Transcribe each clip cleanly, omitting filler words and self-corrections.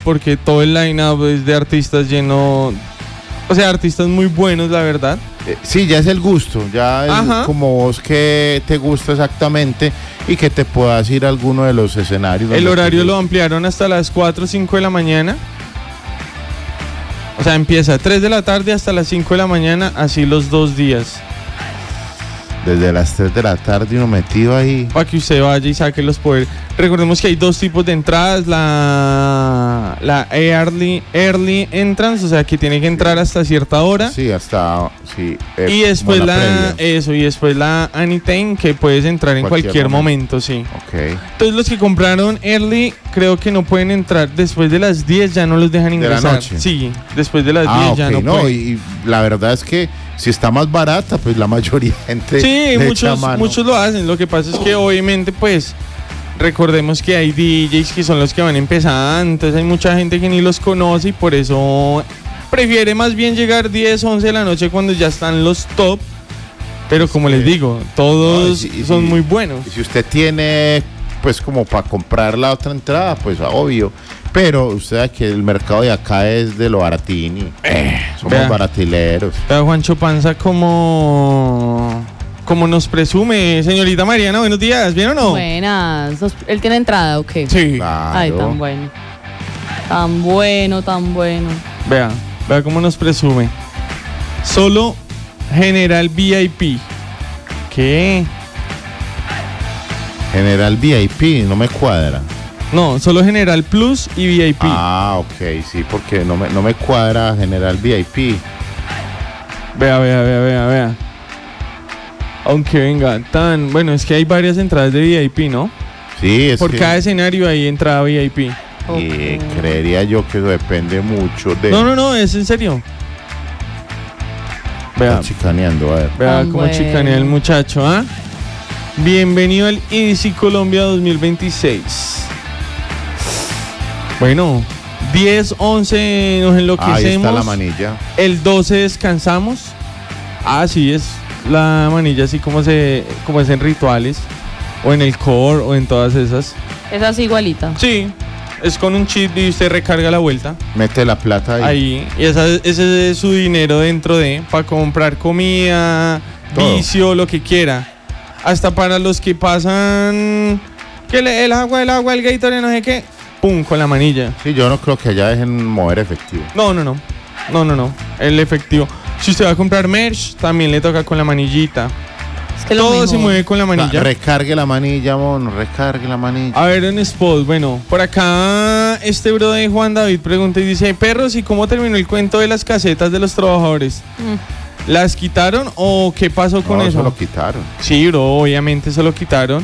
porque todo el line-up es de artistas lleno, o sea, artistas muy buenos, la verdad. Sí, ya es el gusto, ya es como vos que te gusta exactamente y que te puedas ir a alguno de los escenarios. El horario lo ampliaron hasta las 4 o 5 de la mañana. O sea, empieza a 3 de la tarde hasta las 5 de la mañana, así los 2 días. Desde las 3 de la tarde uno metido ahí. Para que usted vaya y saque los poderes. Recordemos que hay 2 tipos de entradas. La early entrance, o sea que tiene que entrar hasta cierta hora. Sí, hasta... Sí, y después y después la anytime, que puedes entrar en cualquier momento, sí. Okay. Entonces los que compraron early, creo que no pueden entrar. Después de las 10 ya no los dejan ingresar. ¿De la noche? Sí, después de las 10 ya no pueden. Y la verdad es que si está más barata, pues la mayoría de gente sí, muchos lo hacen. Lo que pasa es que obviamente, pues, recordemos que hay DJs que son los que van empezando, entonces hay mucha gente que ni los conoce y por eso prefiere más bien llegar 10, 11 de la noche cuando ya están los top. Pero como les digo, todos son muy buenos. Y si usted tiene, pues, como para comprar la otra entrada, pues obvio. Pero usted sabe que el mercado de acá es de lo baratini. Somos baratileros. Vea, Juancho Panza como nos presume. Señorita Mariana, buenos días, ¿bien o no? Buenas. ¿Él tiene entrada o qué? Sí. Claro. Ay, tan bueno. Tan bueno. Vea cómo nos presume. Solo General VIP. ¿Qué? General VIP, no me cuadra. No, solo General Plus y VIP. Ah, ok, sí, porque no me cuadra General VIP. Vea. Aunque venga, bueno, es que hay varias entradas de VIP, ¿no? Sí, es por cada escenario hay entrada VIP. Y creería yo que eso depende mucho de... No, es en serio. Vea. Está chicaneando, a ver. Vea cómo chicanea el muchacho, ¿ah? Bienvenido al EDC Colombia 2026. Bueno, 10, 11 nos enloquecemos. Ahí está la manilla. El 12 descansamos. Sí, es la manilla así como es en rituales. O en el core o en todas esas. ¿Es así igualita? Sí, es con un chip y usted recarga la vuelta. Mete la plata ahí. Y ese es su dinero dentro para comprar comida, todo. Vicio, lo que quiera. Hasta para los que pasan que el agua, el Gatorade, no sé qué. Pum, con la manilla. Sí, yo no creo que allá dejen mover efectivo. No. El efectivo. Si usted va a comprar merch, también le toca con la manillita. Es que todo se mueve con la manilla. Recargue la manilla, mono, recargue la manilla. A ver, en spot, bueno, por acá este bro de Juan David pregunta y dice: perros, ¿y cómo terminó el cuento de las casetas de los trabajadores? ¿Las quitaron o qué pasó con eso? Eso lo quitaron. Sí, bro, obviamente se lo quitaron.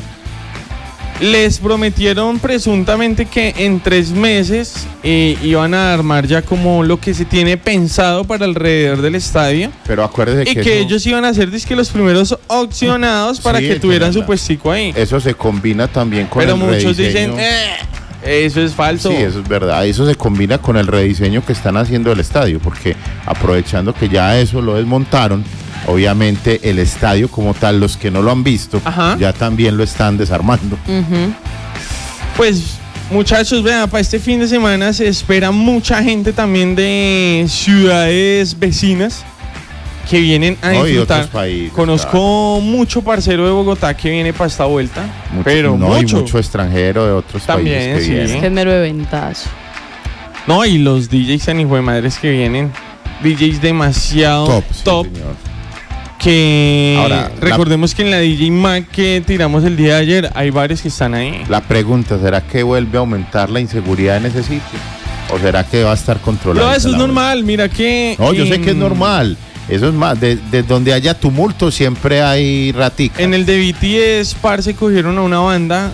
Les prometieron presuntamente que en 3 meses iban a armar ya como lo que se tiene pensado para alrededor del estadio. Pero acuérdese que ellos iban a ser los primeros opcionados para que tuvieran su puestico ahí. Eso se combina también con Pero el muchos rediseño. dicen, eso es falso. Sí, eso es verdad. Eso se combina con el rediseño que están haciendo del estadio, porque aprovechando que ya eso lo desmontaron, obviamente el estadio como tal, los que no lo han visto, ya también lo están desarmando. Pues muchachos, vean, para este fin de semana se espera mucha gente también de ciudades vecinas que vienen a disfrutar. Otros países, Conozco mucho parcero de Bogotá que viene para esta vuelta, pero hay mucho extranjero de otros también, países que vienen. Es que es mero eventazo. No, y los DJs tan hijo de madres que vienen, DJs demasiado top. Sí, señor. Que ahora, recordemos que en la DJ Mag que tiramos el día de ayer hay varios que están ahí. La pregunta, ¿será que vuelve a aumentar la inseguridad en ese sitio? ¿O será que va a estar controlado? No, eso es normal, mira que... No, yo sé que es normal. Eso es más, de donde haya tumulto siempre hay raticas. En el de BTS, parce, cogieron a una banda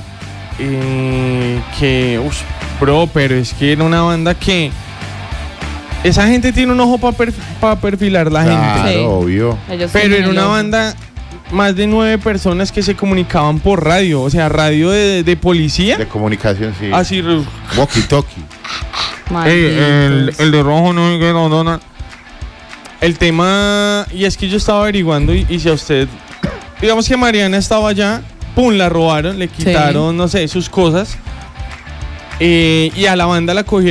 que... bro, pero es que era una banda que... Esa gente tiene un ojo para perfilar la gente. Claro, obvio. Pero era una banda, más de 9 personas que se comunicaban por radio. O sea, radio de policía. De comunicación, sí. Así. Walkie-talkie. El de rojo no. El tema, y es que yo estaba averiguando y si a usted, digamos que Mariana estaba allá, pum, la robaron, le quitaron, no sé, sus cosas. Y a la banda la cogieron.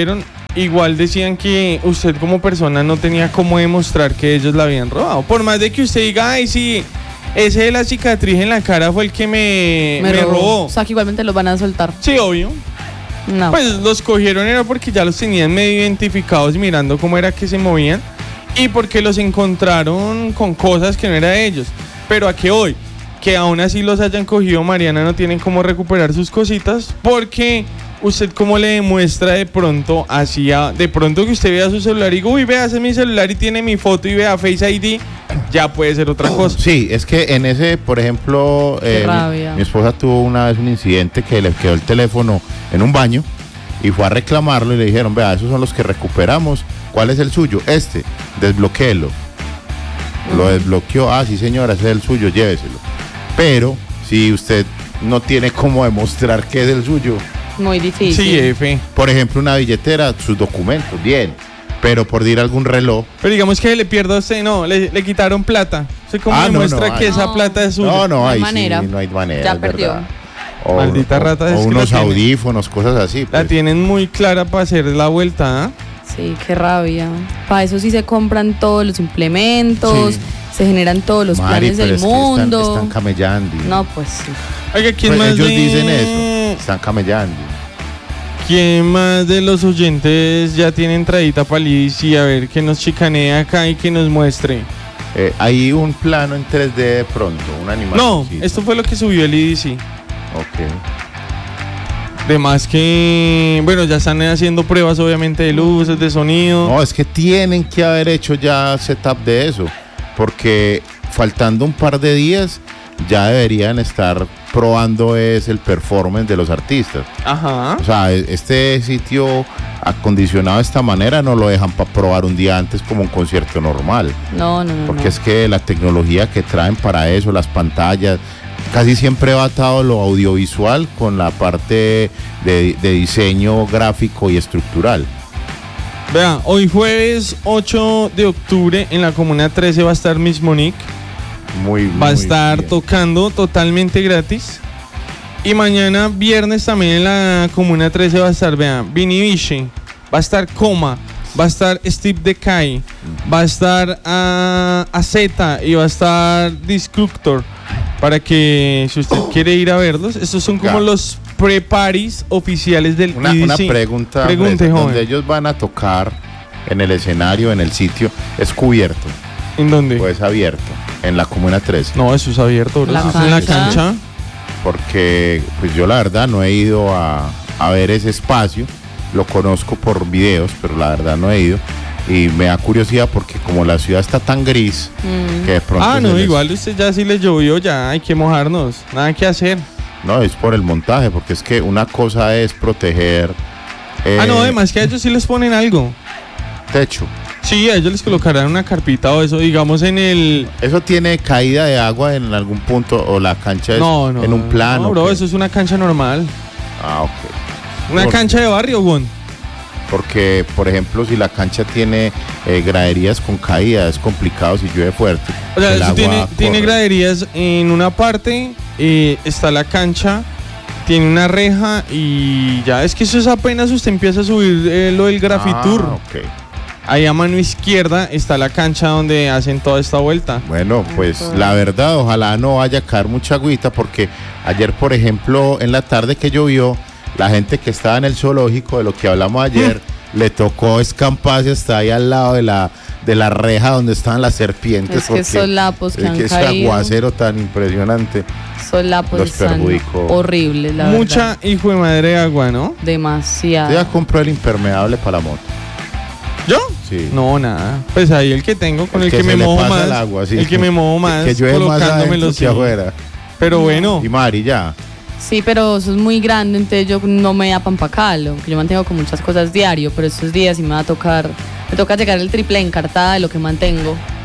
igual decían que usted como persona no tenía cómo demostrar que ellos la habían robado. Por más de que usted diga, ay, sí, ese de la cicatriz en la cara fue el que me robó. O sea, que igualmente los van a soltar. Sí, obvio. No. Pues los cogieron era porque ya los tenían medio identificados mirando cómo era que se movían y porque los encontraron con cosas que no era de ellos. Pero a qué hoy, que aún así los hayan cogido, Mariana, no tienen cómo recuperar sus cositas porque usted cómo le demuestra de pronto de pronto que usted vea su celular y diga, uy, vea, ese es mi celular y tiene mi foto y vea Face ID, ya puede ser otra cosa. Sí, es que en ese, por ejemplo, mi esposa tuvo una vez un incidente que le quedó el teléfono en un baño y fue a reclamarlo y le dijeron, vea, esos son los que recuperamos, ¿cuál es el suyo? Desbloquéelo. Lo desbloqueó, sí señora, ese es el suyo, lléveselo. Pero si usted no tiene cómo demostrar que es el suyo, muy difícil. Sí, F. Por ejemplo, una billetera, sus documentos, bien. Pero por dir algún reloj. Pero digamos que le pierdo a usted, no, le quitaron plata. ¿Usted cómo demuestra que esa plata es suya? No hay manera. Sí, no hay manera. Ya perdió. Maldita rata. O unos audífonos, cosas así. La tienen muy clara para hacer la vuelta, ¿eh? Sí, qué rabia. Para eso sí se compran todos los implementos, se generan todos los planes del mundo. Están camellando. No, pues sí. Oiga, ¿quién pues más ellos dicen eso, están camellando. ¿Quién más de los oyentes ya tiene entradita para Liz y a ver que nos chicanee acá y que nos muestre? Hay un plano en 3D de pronto, un animal. No, esto fue lo que subió el IDC. Ok. De más que, bueno, ya están haciendo pruebas obviamente de luces, de sonido. No, es que tienen que haber hecho ya setup de eso, porque faltando un par de días ya deberían estar probando el performance de los artistas. Ajá. O sea, este sitio acondicionado de esta manera no lo dejan para probar un día antes como un concierto normal. No. Porque es que la tecnología que traen para eso, las pantallas, casi siempre va atado lo audiovisual con la parte de diseño gráfico y estructural. Vea, hoy jueves 8 de octubre en la Comuna 13 va a estar Miss Monique. Va a estar bien tocando totalmente gratis. Y mañana viernes también en la Comuna 13 va a estar, vean, Vinny Vici, va a estar Coma, va a estar Steve Decay, va a estar AZ y va a estar Destructor. Para que si usted quiere ir a verlos, estos son como los pre-parties oficiales del IDC. Una pregunta, pregunte, joven. Donde ellos van a tocar en el escenario, en el sitio, ¿es cubierto? ¿En dónde? ¿O es abierto? En la Comuna 13. No, eso es abierto, bro. ¿Es en la cancha? Porque pues yo la verdad no he ido a ver ese espacio, lo conozco por videos, pero la verdad no he ido. Y me da curiosidad porque como la ciudad está tan gris, que de pronto... no, igual usted ya si le llovió, ya hay que mojarnos, nada que hacer. No, es por el montaje, porque es que una cosa es proteger... no, además que a ellos sí les ponen algo. Techo. Sí, a ellos les colocarán una carpita o eso, digamos en el... ¿Eso tiene caída de agua en algún punto o la cancha es en un plano? No, bro, eso es una cancha normal. Ah, ok. Una cancha de barrio, Gon. Porque, por ejemplo, si la cancha tiene graderías con caída, es complicado si llueve fuerte. O sea, eso tiene graderías en una parte, está la cancha, tiene una reja y ya, es que eso es apenas usted empieza a subir lo del Grafitur. Ok. Ahí a mano izquierda está la cancha donde hacen toda esta vuelta. Bueno, pues la verdad, ojalá no vaya a caer mucha agüita, porque ayer, por ejemplo, en la tarde que llovió, la gente que estaba en el zoológico, de lo que hablamos ayer, le tocó escamparse hasta ahí al lado de la reja donde estaban las serpientes. Es que esos lapos que han caído. Ese aguacero tan impresionante. Esos lapos están horribles, la Mucha verdad. hijo de madre agua, ¿no? Demasiado. Ya compró el impermeable para la moto. ¿Yo? Sí. No, nada. Pues ahí el que tengo, con el que me mojo más. El agua, sí. El que me mojo más. Que llueve más adentro que afuera. Pero bueno. Y Mari, ya. Sí, pero eso es muy grande, entonces yo no me da para empacarlo, porque yo mantengo con muchas cosas diario, pero estos días sí me va a tocar, me toca llegar el triple encartada de lo que mantengo.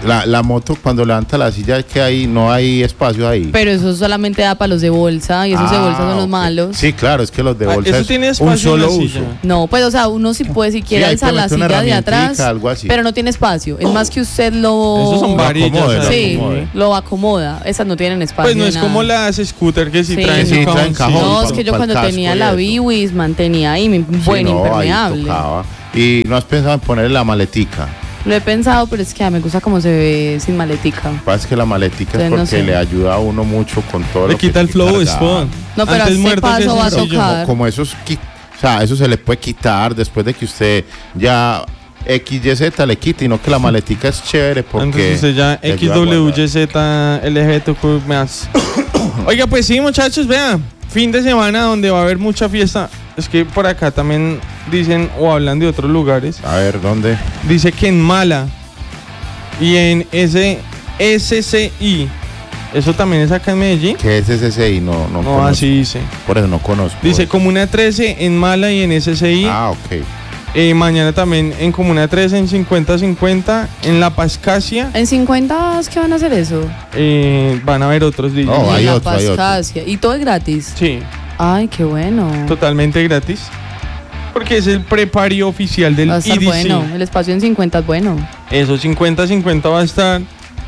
La moto cuando levanta la silla que ahí no hay espacio ahí. Pero eso solamente da para los de bolsa y esos de bolsa son los malos. Sí, claro, es que los de bolsa eso tiene es un solo uso. No, pues o sea, uno sí puede si quiere alzar la silla de atrás, pero no tiene espacio. Es más que usted lo... Esos son varillas. Sí, lo acomoda. Esas no tienen espacio. Pues no es como las scooter que sí traen su cajón. No, es que yo cuando tenía la Biwis mantenía ahí mi buen impermeable. ¿Y no has pensado en ponerle la maletica? Lo he pensado, pero es que me gusta cómo se ve sin maletica. Pasa que la maletica es porque le ayuda a uno mucho con todo le quita el flow, Spawn. No, pero antes este paso va a tocar. Como esos, o sea, eso se le puede quitar después de que usted ya XYZ le quite, y no que la maletica es chévere porque... Entonces usted ya XWYZ LGBTQ más. Oiga, pues sí, muchachos, vean, fin de semana donde va a haber mucha fiesta. Es que por acá también dicen o hablan de otros lugares. A ver, ¿dónde? Dice que en Mala y en SCI. ¿Eso también es acá en Medellín? ¿Qué es SCI? No conozco. Así dice. Por eso no conozco. Dice Comuna 13 en Mala y en SCI. Ok. Mañana también en Comuna 13 en 50-50 en La Pascasia. ¿En 50 qué van a hacer eso? Van a haber otros DJs. No, hay La otro, Pascasia. ¿Y todo es gratis? Sí. Ay, qué bueno. Totalmente gratis. Porque es el prepario oficial del va a estar EDC. Bueno, el espacio en 50 es bueno. Eso, 50-50 va a estar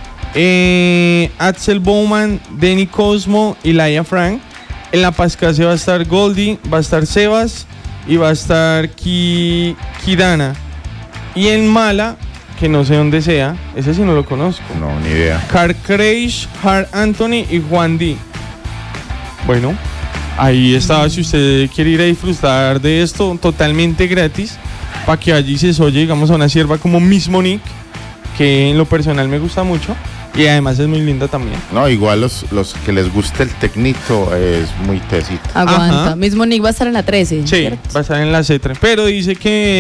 Axel Bowman, Denny Cosmo y Laia Frank. En La Pascasia va a estar Goldie, va a estar Sebas y va a estar Kidana. Y en Mala, que no sé dónde sea, ese sí no lo conozco. No, ni idea. Car Crash, Hard Anthony y Juan D. Bueno, ahí está, si usted quiere ir a disfrutar de esto totalmente gratis, para que allí se oye, digamos, a una sierva como Miss Monique, que en lo personal me gusta mucho y además es muy linda también. No, igual los que les guste el tecnito es muy tesito. Aguanta. Ajá. Miss Monique va a estar en la 13. Sí, ¿cierto? Va a estar en la C3, pero dice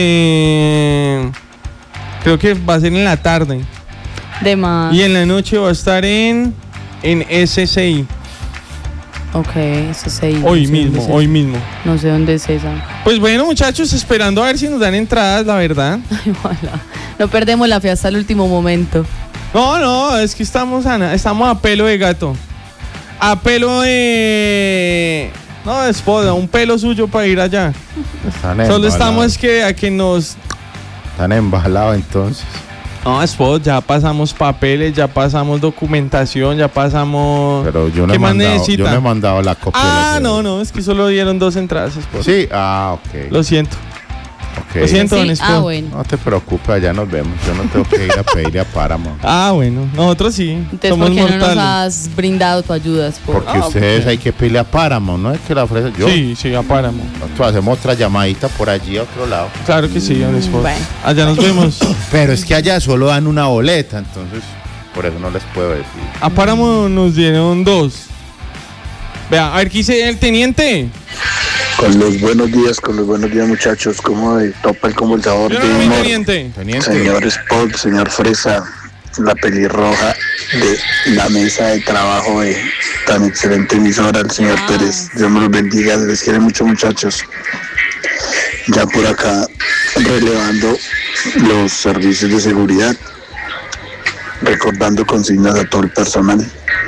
que creo que va a ser en la tarde. De más. Y en la noche va a estar en SCI. Ok, SCI. Hoy mismo. No sé dónde es esa. Pues bueno, muchachos, esperando a ver si nos dan entradas, la verdad. Ay, ojalá. No perdemos la fe hasta el último momento. No, es que estamos a pelo de gato. A pelo de... No, esposa, un pelo suyo para ir allá. Solo estamos a que nos... Están embalados entonces. No, Spot, ya pasamos papeles, ya pasamos documentación, ya pasamos... Pero yo no, ¿Qué más necesita? Yo no he mandado la copia. No, es que solo dieron 2 entradas, Spot. Sí, ok. Lo siento. Okay. Lo siento, don Spot. Bueno. No te preocupes, allá nos vemos. Yo no tengo que ir a pedirle a Páramo. Bueno, nosotros sí. Entonces, somos ¿por qué mortales. no nos has brindado tu ayuda, Spot? Porque ustedes hay que pedirle a Páramo, ¿no? Es que la ofrece yo. Sí, a Páramo. Nosotros hacemos otra llamadita por allí a otro lado. Claro que sí, don Spot. Bueno. Allá nos vemos. Pero es que allá solo dan una boleta, entonces por eso no les puedo decir. A Páramo nos dieron 2. Vea, a ver, ¿qué dice el teniente? Con los buenos días, muchachos. ¿Cómo topa el conversador de humor? Teniente. Señor Spot, señor Fresa, la pelirroja de la mesa de trabajo de tan excelente emisora, el señor Pérez. Dios me los bendiga, les quiere mucho, muchachos. Ya por acá, relevando los servicios de seguridad, recordando consignas a todo el personal.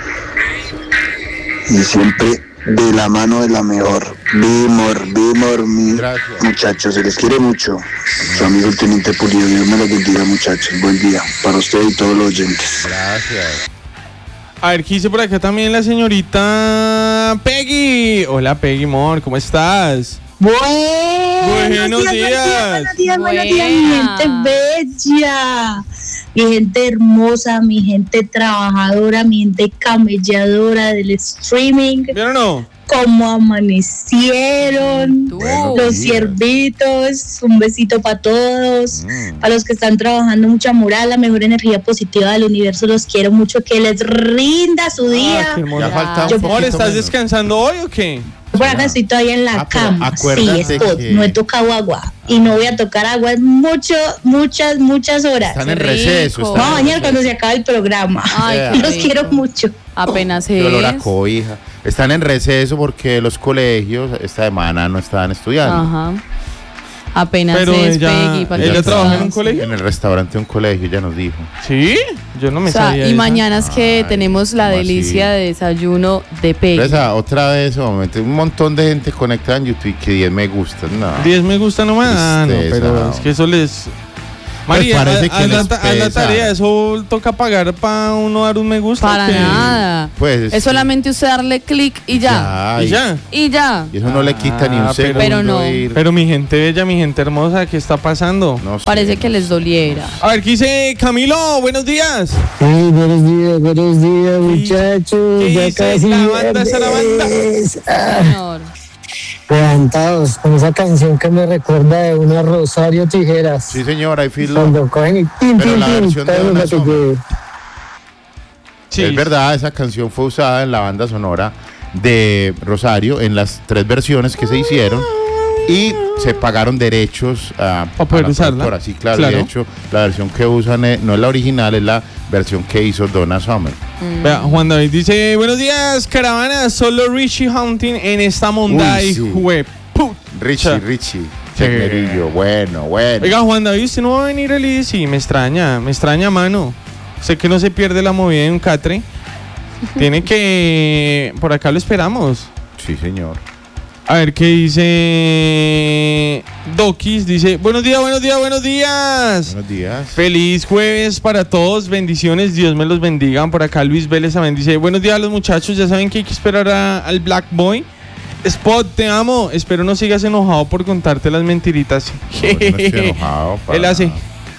Y siempre de la mano de la mejor. Bimor, muchachos, se les quiere mucho. Su amigo el teniente Pulido, Dios me los bendiga, muchachos. Buen día para usted y todos los oyentes. Gracias. A ver, quise por acá también la señorita Peggy. Hola Peggy, amor, ¿cómo estás? Buenos días, mi gente bella, mi gente hermosa, mi gente trabajadora, mi gente camelladora del streaming. ¿Vieron o no? ¿Cómo amanecieron? Los ciervitos, un besito para todos, para los que están trabajando, mucha moral, la mejor energía positiva del universo, los quiero mucho, que les rinda su día. Ya falta un amor, ¿estás descansando hoy o qué? Por acá estoy todavía en la cama, sí, Spot, que... no he tocado agua y no voy a tocar agua en muchas horas. Están en receso. Vamos a bañar cuando se acabe el programa. Ay, los quiero mucho. Apenas es. Olor a cobija. Están en receso porque los colegios esta semana no estaban estudiando. Ajá. apenas Pero se despegue. ella trabaja en un colegio. En el restaurante de un colegio, ella nos dijo. ¿Sí? Yo no me sabía y esa. mañana es que tenemos la delicia de desayuno de Peggy. Otra vez, un montón de gente conectada en YouTube que 10 me gustan. No. 10 me gusta nomás. No, pero no. es que eso les... María, haz la tarea, eso toca pagar para uno dar un me gusta. Para nada. Pues, es solamente usted darle clic y ya. Y ya. Y eso no le quita ni un segundo. Pero no. Pero mi gente bella, mi gente hermosa, ¿qué está pasando? No sé, parece que les doliera. A ver, ¿qué dice Camilo? Buenos días. Hey, buenos días, muchachos. ¿Qué Ya dice casi la banda Sarabanda? Señor. Levantados con esa canción que me recuerda de una Rosario Tijeras. Sí, señora, hay filo. Cuando cogen y pero la versión de Donna Summer. Sí. Es verdad, esa canción fue usada en la banda sonora de Rosario en las 3 versiones que se hicieron y se pagaron derechos para poder usarla. Sí, claro. De hecho, la versión que usan no es la original, es la versión que hizo Donna Summer. Vea, Juan David dice, buenos días, caravana, solo Richie Hunting en esta Monday. Richie. Tecnerillo, bueno. Oiga, Juan David, usted no va a venir el IDC, me extraña, mano. Sé que no se pierde la movida de un catre. Tiene que... Por acá lo esperamos. Sí, señor. A ver, ¿qué dice Dokis? Dice, buenos días. Buenos días. Feliz jueves para todos, bendiciones, Dios me los bendiga. Por acá Luis Vélez también dice, buenos días a los muchachos, ya saben que hay que esperar al Black Boy. Spot, te amo, espero no sigas enojado por contarte las mentiritas. No estoy enojado. Él hace.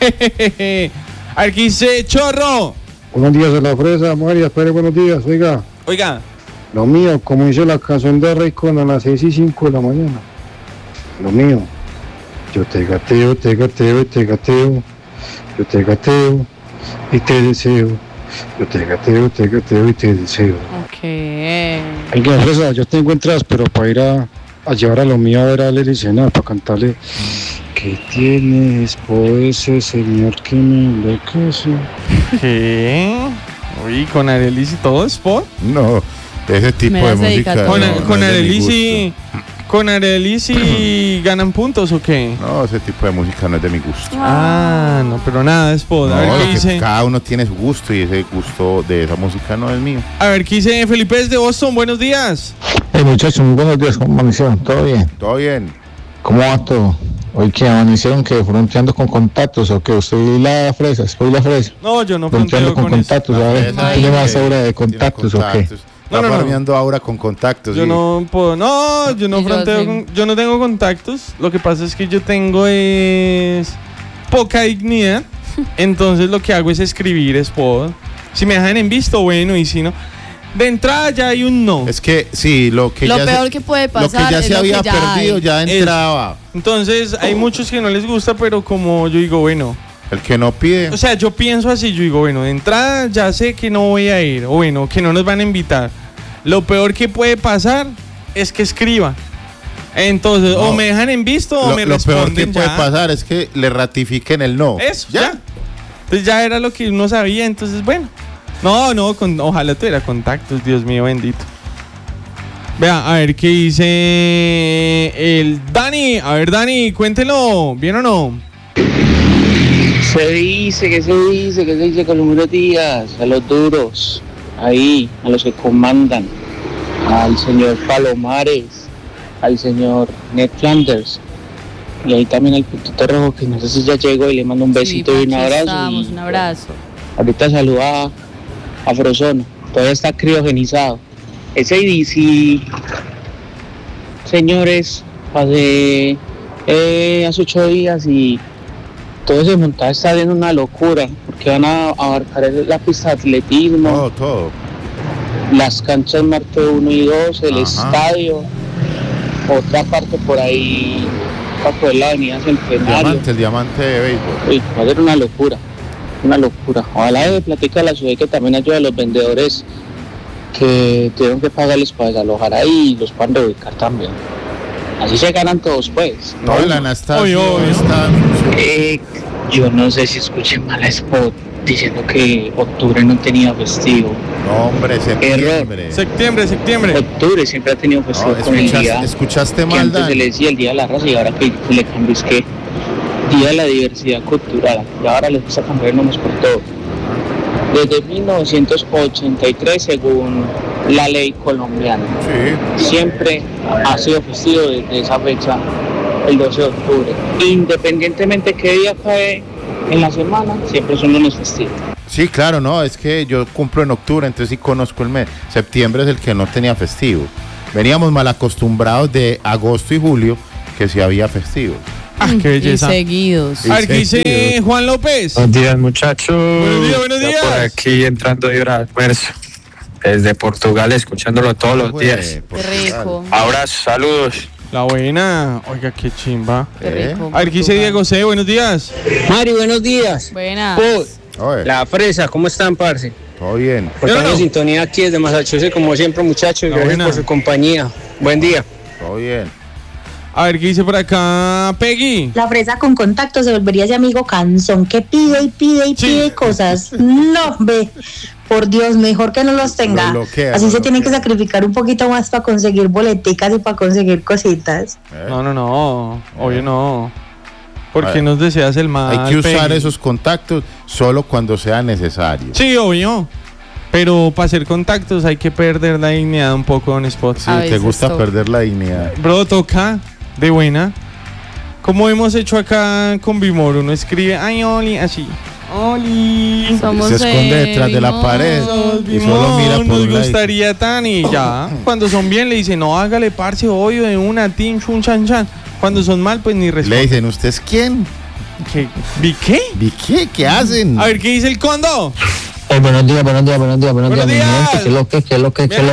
A ver, ¿qué dice Chorro? Buenos días a la fresa, María, espere, buenos días, oiga. Lo mío, como hizo la canción de Raycon a las 6:05 de la mañana. Lo mío. Yo te gateo, te gateo y te gateo. Yo te gateo y te deseo. Yo te gateo y te deseo. Ok. Oiga, fresa, yo tengo entradas, pero para ir a llevar a lo mío a ver a Lely Sena, para cantarle. ¿Qué tienes por ese señor que me enloquece? ¿Qué? Uy, con Arelis y todo, Spot. No. Ese tipo de música. ¿Con Arelis y ganan puntos o qué? No, ese tipo de música no es de mi gusto. No, pero nada, Spot. A ver qué dice. Cada uno tiene su gusto y ese gusto de esa música no es mío. A ver qué dice Felipe desde Boston. Buenos días. Hey, muchachos, muy buenos días. ¿Cómo amanecieron? ¿Todo bien? Todo bien. ¿Cómo va todo? Hoy que amanecieron que fronteando con contactos o que usted la fresa, después la fresa. No, yo no fronteando con contactos, a ver, ¿tiene más aura de contactos o qué? No. Farmeando ahora con contactos. Yo no puedo, yo no fronteo yo no tengo contactos. Lo que pasa es que yo tengo poca dignidad. Entonces lo que hago es escribir Spot. Si me dejan en visto, bueno, y si no, de entrada ya hay un no. Es que sí, lo peor que puede pasar, lo que ya se había perdido ya entraba. Entonces hay muchos que no les gusta, pero como yo digo, bueno, el que no pide. O sea, yo pienso así, yo digo, bueno, de entrada ya sé que no voy a ir, o bueno, que no nos van a invitar. Lo peor que puede pasar es que escriba. Entonces, o me dejan en visto o me responden. Lo peor que puede pasar es que le ratifiquen el no. Eso, ya. Entonces ya era lo que uno sabía, entonces bueno. Ojalá tuviera contactos, Dios mío bendito. Vea, a ver qué dice el Dani. A ver, Dani, cuéntelo, ¿bien o no? Se dice con los buenos días, a los duros, ahí, a los que comandan, al señor Palomares, al señor Ned Flanders, y ahí también al Putito Rojo, que no sé si ya llegó, y le mando un besito y un abrazo. Un abrazo. Ahorita saluda a Frozono, todavía está criogenizado. Ese IDC, señores, pasé hace 8 días y todo ese montaje está viendo una locura, porque van a abarcar la pista de atletismo, todo. Las canchas Marte 1 y 2, el estadio, otra parte por ahí, para poder la avenida Centenario. El diamante de béisbol. Uy, va a ser una locura. Ojalá de platica la ciudad que también ayuda a los vendedores que tuvieron que pagarles para desalojar ahí y los puedan reubicar también. Así se ganan todos, pues. No, la Anastasio yo no sé si escuché mal a Spot, diciendo que octubre no tenía festivo. No, hombre, septiembre. Septiembre. Octubre siempre ha tenido festivo con el día. ¿Escuchaste mal, antes se le decía el Día de la Raza y ahora que le cambió es que Día de la Diversidad Cultural. Y ahora les gusta cambiar nombres por todo. Desde 1983, según la ley colombiana. Sí. Siempre ha sido festivo desde esa fecha, el 12 de octubre. Independientemente qué día cae en la semana, siempre son lunes festivos. Sí, claro, no, es que yo cumplo en octubre, entonces sí conozco el mes. Septiembre es el que no tenía festivo. Veníamos mal acostumbrados de agosto y julio que sí había festivos. Ah, qué belleza. Y seguidos. A ver, ¿qué dice Juan López? Buenos días, muchachos. Buenos días. Por aquí entrando de hora de almuerzo. Desde Portugal, escuchándolo todos los días. Qué rico. Abrazos, saludos. La buena. Oiga, qué chimba. Qué rico. A ver, ¿qué dice Diego C? Buenos días. Mari, buenos días. Buenas. La fresa, ¿cómo están, parce? Todo bien. Pues estamos en sintonía aquí desde Massachusetts, como siempre, muchachos. Gracias por su compañía. Buen día. Todo bien. A ver, ¿qué dice por acá Peggy? La fresa con contacto se volvería ese amigo cansón que pide y pide y pide cosas. No, ve, por Dios, mejor que no los tenga. Así se tienen que sacrificar un poquito más para conseguir boleticas y para conseguir cositas. No, obvio no. Porque nos deseas el mal. Hay que usar esos contactos solo cuando sea necesario. Sí, obvio. Pero para hacer contactos hay que perder la dignidad un poco en Spot. Sí, te gusta perder la dignidad. Bro, toca de buena. Como hemos hecho acá con Bimor, uno escribe, ay, Oli, así. Oli. Se esconde detrás de la pared y solo mira por nos gustaría tan y ya. Cuando son bien le dicen, no, hágale parce, obvio, de una, team, chun, chan, chan. Cuando son mal, pues ni responden. Le dicen, ¿usted es quién? ¿Vi qué? ¿Vi qué? ¿Qué hacen? A ver, ¿qué dice el Condo? Buenos días. ¿Qué es lo que? ¿Qué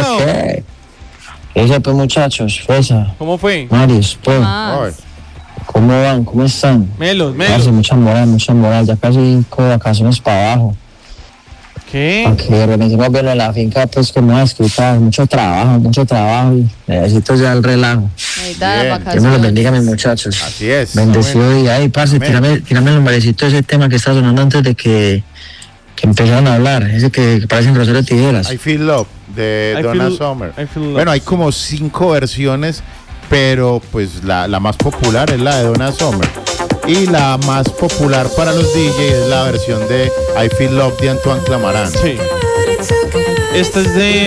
dice, pues, muchachos? Fresa. ¿Cómo fue? Marius, pues. ¿Cómo van? ¿Cómo están? Melos. Hace mucha moral. Ya casi con vacaciones para abajo. ¿Qué? Porque organizamos bien en la finca, pues, como a escuchar. Mucho trabajo. Y necesito ya el relajo. Dios me los bendiga, mis muchachos. Así es. Bendecido día. Ay, parce, tírame el marecito ese tema que está sonando antes de que empezaron a hablar, ese que parecen Rosario Tijeras. I Feel Love, de Donna Summer. Bueno, hay como 5 versiones, pero pues la más popular es la de Donna Summer. Y la más popular para los DJs es la versión de I Feel Love de Antoine Clamaran. Sí. Esta es ¿de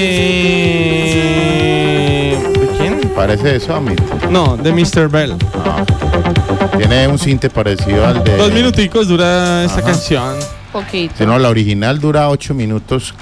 quién? Parece de Summit. No, de Mr. Bell. Tiene un cinte parecido al de... 2 minuticos dura esta canción. Poquito. Si no, la original dura 8 minutos,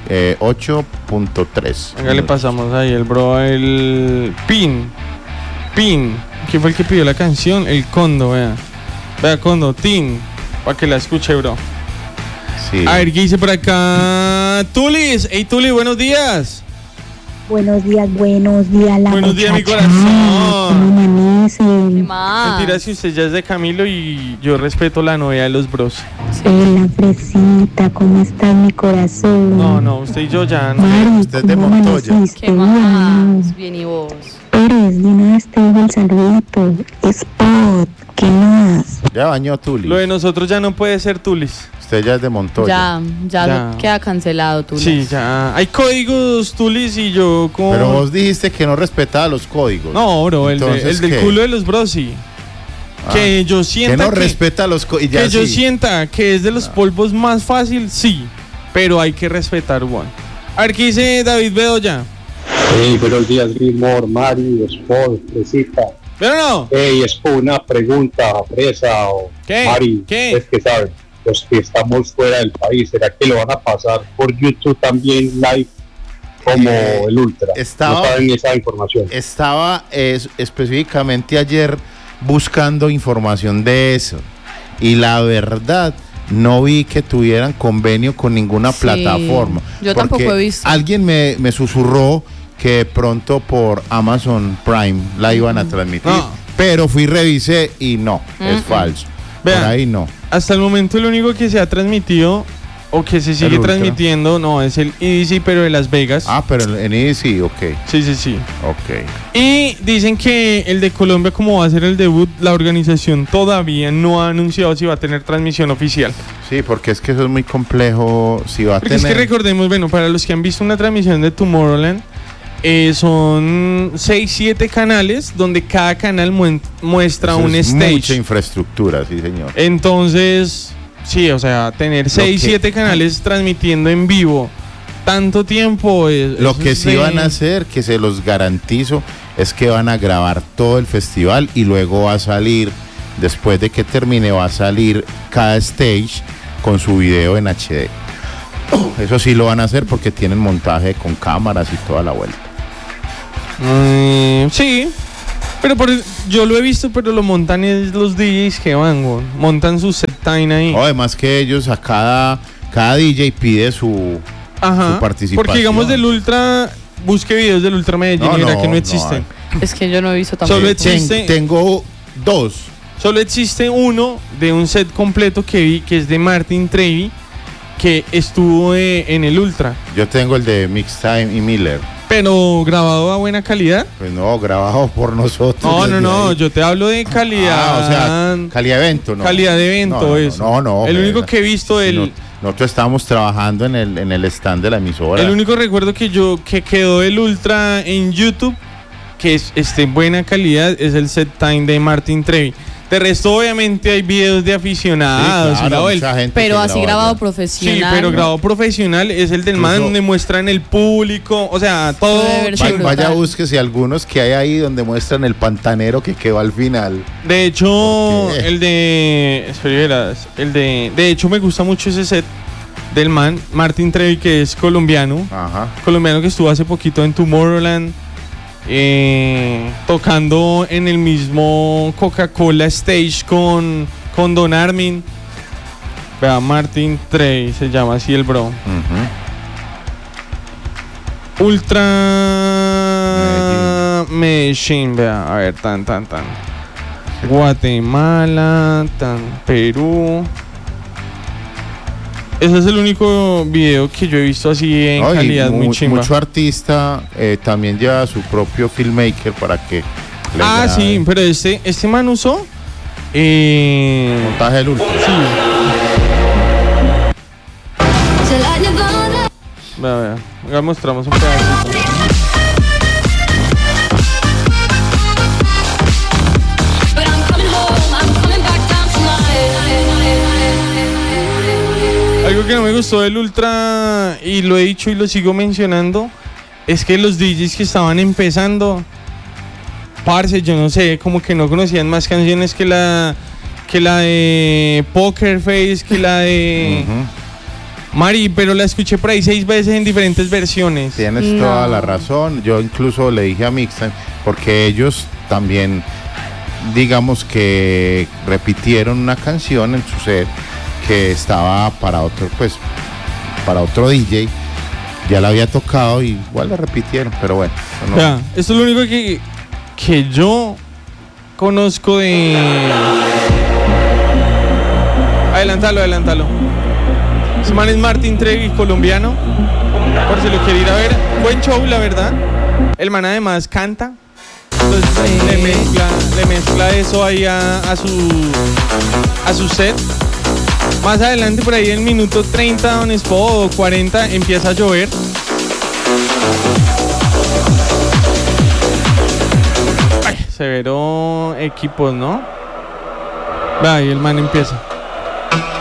8.3. Venga, le pasamos ahí el bro, el Pin. ¿Quién fue el que pidió la canción? El Condo, vea Condo, Tin, para que la escuche, bro. Sí. A ver, ¿qué dice por acá? Tulis, hey Tuli, buenos días. Buenos días, la buenos días, mi corazón. Mentira, si usted ya es de Camilo y yo respeto la novia de los bros. Soy la fresita, ¿cómo está mi corazón? No, usted y yo ya no. Mari, usted es de Montoya. ¿Qué más? Bien, ¿y vos? Pérez, de una vez te digo el saludito. Spot, ¿qué más? Ya bañó Tulis. Lo de nosotros ya no puede ser Tulis. Usted ya es de Montoya. Ya. Queda cancelado Tulis. Sí, ya. Hay códigos Tulis y yo como... Pero vos dijiste que no respetaba los códigos. No, bro, el del culo de los bros sí. Que yo sienta que no respeta los códigos. Que yo sienta que es de los polvos más fácil, sí. Pero hay que respetar, Juan. A ver, ¿qué dice David Bedoya? Hey, buenos días, Gilmore, Mari, Sport, Fresita. ¿Pero no? Hey, es una pregunta, Fresa o ¿Qué? Mari. ¿Qué? Es que saben, los que estamos fuera del país, ¿será que lo van a pasar por YouTube también live como el Ultra? No saben esa información. Estaba específicamente ayer buscando información de eso y la verdad no vi que tuvieran convenio con ninguna plataforma. Yo tampoco he visto. Alguien me susurró que pronto por Amazon Prime la iban a transmitir, pero fui y revisé y no, es falso. Vean, por ahí no. Hasta el momento lo único que se ha transmitido O que se sigue transmitiendo, no, es el EDC, pero de Las Vegas. Ah, pero en EDC, ok. Sí. Ok. Y dicen que el de Colombia, como va a ser el debut, la organización todavía no ha anunciado si va a tener transmisión oficial. Sí, porque es que eso es muy complejo, si va a tener... Es que recordemos, bueno, para los que han visto una transmisión de Tomorrowland, son 6-7 canales donde cada canal muestra un stage. Mucha infraestructura, sí, señor. Entonces... Sí, o sea, tener 6-7 canales transmitiendo en vivo tanto tiempo. Lo que sí van a hacer, que se los garantizo, es que van a grabar todo el festival y luego va a salir, después de que termine, va a salir cada stage con su video en HD. Eso sí lo van a hacer porque tienen montaje con cámaras y toda la vuelta. Sí. Pero yo lo he visto, pero lo montan es los DJs que van, montan su set time ahí. Además que ellos a cada DJ pide su participación. Porque digamos del Ultra, busque videos del Ultra Medellín y mira que no existen. Es que yo no he visto tampoco. Solo existe, tengo 2. Solo existe uno de un set completo que vi, que es de Martin Trevi, que estuvo en el Ultra. Yo tengo el de Mix Time y Miller. Pero grabado a buena calidad. Pues no, grabado por nosotros. No, yo te hablo de calidad. O sea, calidad de evento, ¿no? Calidad de evento, eso. No. El único que he visto nosotros estábamos trabajando en el stand de la emisora. El único recuerdo que quedó el Ultra en YouTube, que esté en buena calidad, es el set time de Martin Trevi. De resto, obviamente, hay videos de aficionados. Sí, claro, mucha gente pero así grabado profesional. Sí, pero grabado profesional es el del man donde muestran el público. O sea, todo. Vaya, búsquese algunos que hay ahí donde muestran el pantanero que quedó al final. De hecho, de hecho, me gusta mucho ese set del man, Martin Trevi, que es colombiano. Ajá. Colombiano que estuvo hace poquito en Tomorrowland. Tocando en el mismo Coca-Cola Stage con Don Armin. Vea, Martin Trevi se llama así el bro. Ultra Medellín, vea, a ver, tan. Guatemala, Perú. Ese es el único video que yo he visto así en calidad muy chimba. Mucho artista también lleva su propio filmmaker para que grabe. Sí, pero este man usó montaje del Ultra. Sí. Vea, ya mostramos un pedacito. Algo que no me gustó del Ultra, y lo he dicho y lo sigo mencionando, es que los DJs que estaban empezando, parce, yo no sé, como que no conocían más canciones que la de Poker Face, que la de Mari, pero la escuché por ahí 6 veces en diferentes versiones. Tienes toda la razón. Yo incluso le dije a Mixtime, porque ellos también, digamos que repitieron una canción en su set que estaba para otro DJ, ya la había tocado y igual la repitieron, pero bueno. No. Ya, esto es lo único que yo conozco de... Adelántalo. Ese man es Martin Trevi, colombiano, por si lo quiere ir a ver. Buen show, la verdad. El man además canta. Entonces le mezcla eso ahí a su set. Más adelante, por ahí en el minuto 30 on spot o 40, empieza a llover. Severo equipos, ¿no? Ahí el man empieza.